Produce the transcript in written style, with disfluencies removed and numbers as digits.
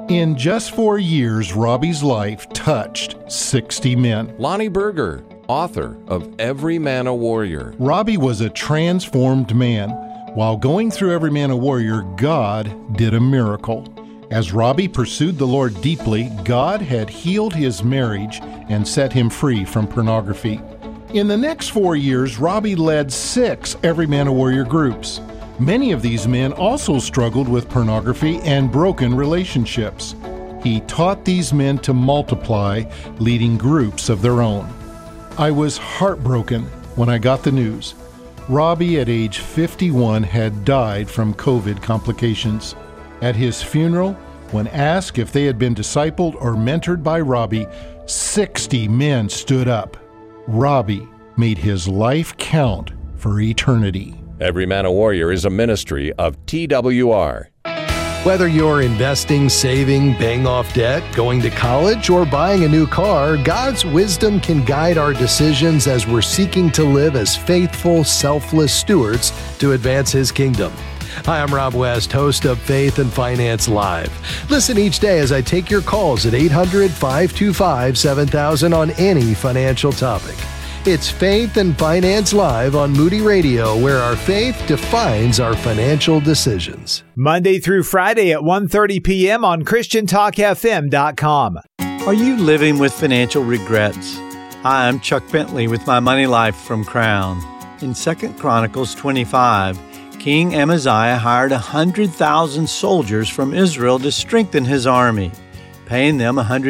In just 4 years, Robbie's life touched 60 men. Lonnie Berger, author of Every Man a Warrior. Robbie was a transformed man. While going through Every Man a Warrior, God did a miracle. As Robbie pursued the Lord deeply, God had healed his marriage and set him free from pornography. In the next 4 years, Robbie led 6 Every Man a Warrior groups. Many of these men also struggled with pornography and broken relationships. He taught these men to multiply, leading groups of their own. I was heartbroken when I got the news. Robbie, at age 51, had died from COVID complications. At his funeral, when asked if they had been discipled or mentored by Robbie, 60 men stood up. Robbie made his life count for eternity. Every Man a Warrior is a ministry of TWR. Whether you're investing, saving, paying off debt, going to college, or buying a new car, God's wisdom can guide our decisions as we're seeking to live as faithful, selfless stewards to advance His kingdom. Hi, I'm Rob West, host of Faith and Finance Live. Listen each day as I take your calls at 800-525-7000 on any financial topic. It's Faith and Finance Live on Moody Radio, where our faith defines our financial decisions. Monday through Friday at 1:30 p.m. on ChristianTalkFM.com. Are you living with financial regrets? Hi, I'm Chuck Bentley with My Money Life from Crown. In 2 Chronicles 25, King Amaziah hired 100,000 soldiers from Israel to strengthen his army, paying them